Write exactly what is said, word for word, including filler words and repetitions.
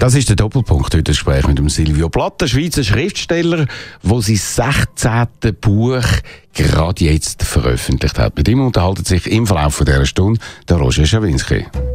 Das ist der Doppelpunkt, heute das Gespräch mit dem Silvio Plath, der Schweizer Schriftsteller, der sein sechzehntes Buch gerade jetzt veröffentlicht hat. Mit ihm unterhalten sich im Verlauf dieser Stunde der Roger Schawinski.